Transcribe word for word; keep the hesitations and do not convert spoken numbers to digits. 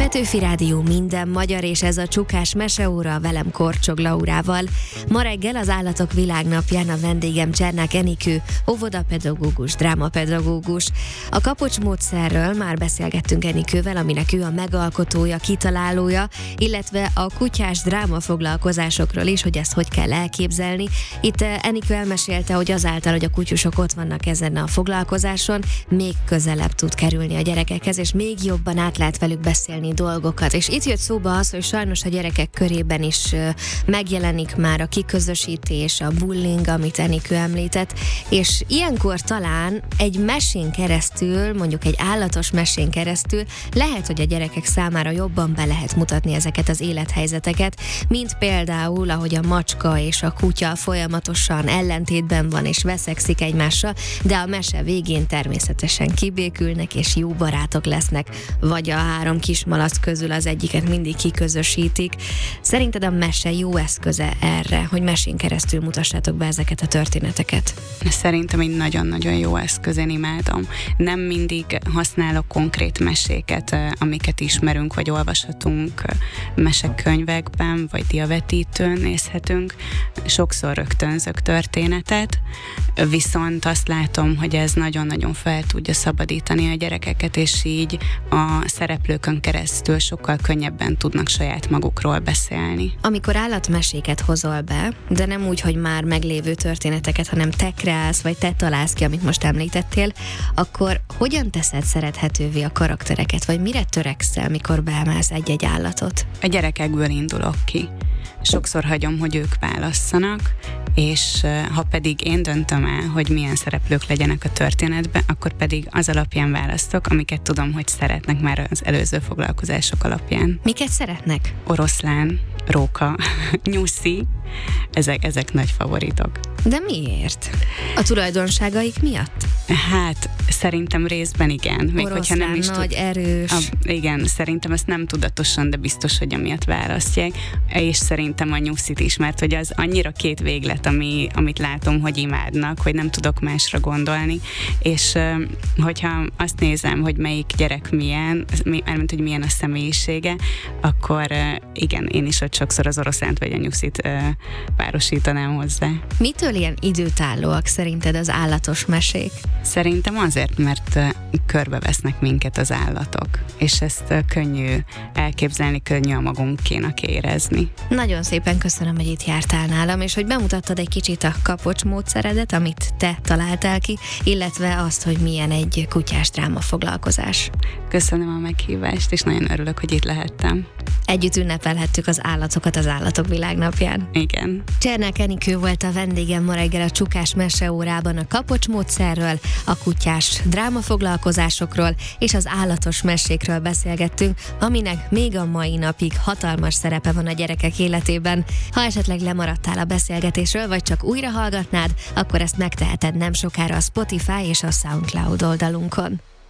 Petőfi Rádió minden magyar, és ez a Csukás meseóra velem Korcsog Laurával. Ma reggel az Állatok Világnapján a vendégem Csernák Enikő, óvodapedagógus, drámapedagógus. A kapocs módszerről már beszélgettünk Enikővel, aminek ő a megalkotója, kitalálója, illetve a kutyás drámafoglalkozásokról is, hogy ezt hogy kell elképzelni. Itt Enikő elmesélte, hogy azáltal, hogy a kutyusok ott vannak ezen a foglalkozáson, még közelebb tud kerülni a gyerekekhez, és még jobban át lehet velük beszélni dolgokat. És itt jött szóba az, hogy sajnos a gyerekek körében is megjelenik már a kiközösítés, a bullying, amit Enikő említett, és ilyenkor talán egy mesén keresztül, mondjuk egy állatos mesén keresztül lehet, hogy a gyerekek számára jobban be lehet mutatni ezeket az élethelyzeteket, mint például, ahogy a macska és a kutya folyamatosan ellentétben van és veszekszik egymással, de a mese végén természetesen kibékülnek és jó barátok lesznek, vagy a három kismalac közül az egyiket mindig kiközösítik. Szerinted a mese jó eszköze erre, hogy mesén keresztül mutassátok be ezeket a történeteket? Szerintem egy nagyon-nagyon jó eszköz, én imádom. Nem mindig használok konkrét meséket, amiket ismerünk, vagy olvashatunk mesekönyvekben, vagy diavetítőn nézhetünk. Sokszor rögtönzök történetet, viszont azt látom, hogy ez nagyon-nagyon fel tudja szabadítani a gyerekeket, és így a szereplőkön keresztül sokkal könnyebben tudnak saját magukról beszélni. Amikor állatmeséket hozol be, de nem úgy, hogy már meglévő történeteket, hanem te kreálsz, vagy te találsz ki, amit most említettél, akkor hogyan teszed szerethetővé a karaktereket, vagy mire törekszel, mikor beemelsz egy-egy állatot? A gyerekekből indulok ki. Sokszor hagyom, hogy ők válasszanak, és ha pedig én döntöm el, hogy milyen szereplők legyenek a történetben, akkor pedig az alapján választok, amiket tudom, hogy szeretnek már az előző foglalkozások alapján. Miket szeretnek? Oroszlán, róka, nyuszi, ezek, ezek nagy favoritok. De miért? A tulajdonságaik miatt? Hát, szerintem részben igen. Még Oroszlán, hogyha nem is nagy, tud... erős. A, igen, szerintem ezt nem tudatosan, de biztos, hogy amiatt választják. És szerintem a nyuszit is, mert hogy az annyira két véglet, ami, amit látom, hogy imádnak, hogy nem tudok másra gondolni. És hogyha azt nézem, hogy melyik gyerek milyen, mármint, hogy milyen a személyisége, akkor igen, én is ott sokszor az oroszlánt vagy a nyuszit párosítanám hozzá. Mitől ilyen időtállóak szerinted az állatos mesék? Szerintem azért, mert körbevesznek minket az állatok, és ezt könnyű elképzelni, könnyű a magunkénak érezni. Nagyon szépen köszönöm, hogy itt jártál nálam, és hogy bemutattad egy kicsit a kapocs módszeredet, amit te találtál ki, illetve azt, hogy milyen egy kutyás drámafoglalkozás. Köszönöm a meghívást, és nagyon örülök, hogy itt lehettem. Együtt ünnepelhettük az állatokat az Állatok Világnapján. Igen. Csernák Enikő volt a vendégem ma reggel a Csukás meseórában a kapocs módszerről, a kutyás drámafoglalkozásokról és az állatos mesékről beszélgettünk, aminek még a mai napig hatalmas szerepe van a gyerekek életében. Ha esetleg lemaradtál a beszélgetésről, vagy csak újra hallgatnád, akkor ezt megteheted nem sokára a Spotify és a SoundCloud oldalunkon.